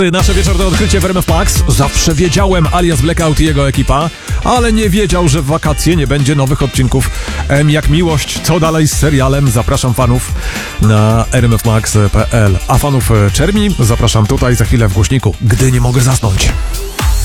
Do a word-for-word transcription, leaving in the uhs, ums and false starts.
Nasze wieczorne odkrycie w R M F Max. Zawsze wiedziałem, alias Blackout i jego ekipa, ale nie wiedział, że w wakacje nie będzie nowych odcinków M jak miłość. Co dalej z serialem? Zapraszam fanów na r m f max kropka p l. A fanów Czermi zapraszam tutaj za chwilę w głośniku, gdy nie mogę zasnąć.